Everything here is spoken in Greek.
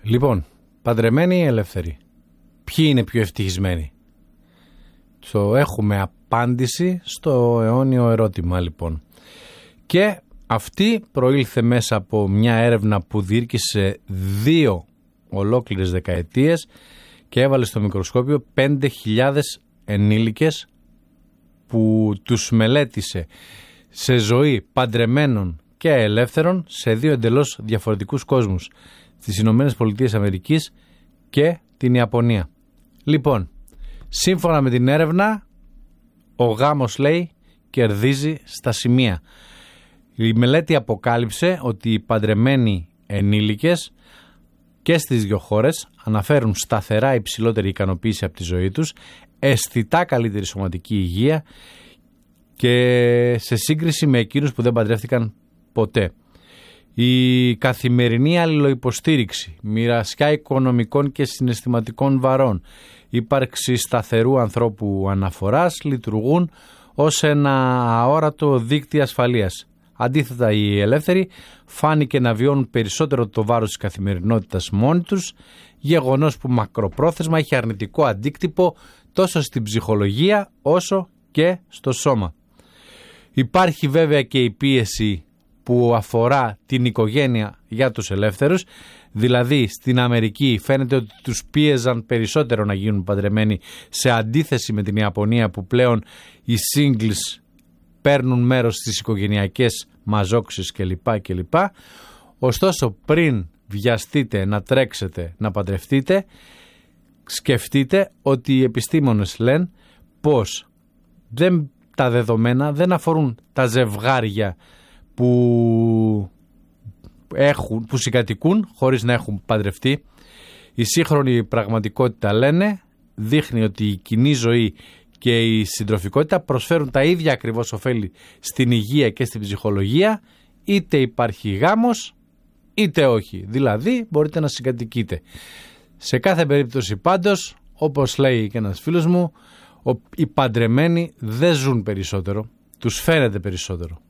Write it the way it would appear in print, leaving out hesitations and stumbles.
Λοιπόν, παντρεμένοι ή ελεύθεροι? Ποιοι είναι πιο ευτυχισμένοι? Το έχουμε απάντηση στο αιώνιο ερώτημα, λοιπόν. Και αυτή προήλθε μέσα από μια έρευνα που διήρκησε 2 ολόκληρες δεκαετίες και έβαλε στο μικροσκόπιο 5.000 ενήλικες που τους μελέτησε σε ζωή παντρεμένων και ελεύθερων σε 2 εντελώς διαφορετικούς κόσμους, στις Ηνωμένες Πολιτείες Αμερικής και την Ιαπωνία. Λοιπόν, σύμφωνα με την έρευνα, ο γάμος, λέει, κερδίζει στα σημεία. Η μελέτη αποκάλυψε ότι οι παντρεμένοι ενήλικες και στις 2 χώρες αναφέρουν σταθερά υψηλότερη ικανοποίηση από τη ζωή τους, αισθητά καλύτερη σωματική υγεία και σε σύγκριση με εκείνους που δεν παντρεύτηκαν ποτέ. Η καθημερινή αλληλοϊποστήριξη, μοιρασιά οικονομικών και συναισθηματικών βαρών, ύπαρξη σταθερού ανθρώπου αναφοράς λειτουργούν ως ένα αόρατο δίκτυο ασφαλείας. Αντίθετα, οι ελεύθεροι φάνηκε να βιώνουν περισσότερο το βάρος της καθημερινότητας μόνοι τους, γεγονός που μακροπρόθεσμα έχει αρνητικό αντίκτυπο τόσο στην ψυχολογία όσο και στο σώμα. Υπάρχει βέβαια και η πίεση που αφορά την οικογένεια για τους ελεύθερους, δηλαδή στην Αμερική φαίνεται ότι τους πίεζαν περισσότερο να γίνουν παντρεμένοι σε αντίθεση με την Ιαπωνία που πλέον οι singles παίρνουν μέρος στις οικογενειακές μαζόξεις κλπ. Ωστόσο, πριν βιαστείτε να τρέξετε να παντρευτείτε, σκεφτείτε ότι οι επιστήμονες λένε πως τα δεδομένα δεν αφορούν τα ζευγάρια που συγκατοικούν χωρίς να έχουν παντρευτεί. Η σύγχρονη πραγματικότητα, λένε, δείχνει ότι η κοινή ζωή και η συντροφικότητα προσφέρουν τα ίδια ακριβώς ωφέλη στην υγεία και στην ψυχολογία, είτε υπάρχει γάμος είτε όχι. Δηλαδή μπορείτε να συγκατοικείτε. Σε κάθε περίπτωση πάντως, όπως λέει και ένας φίλος μου, οι παντρεμένοι δεν ζουν περισσότερο, τους φαίνεται περισσότερο.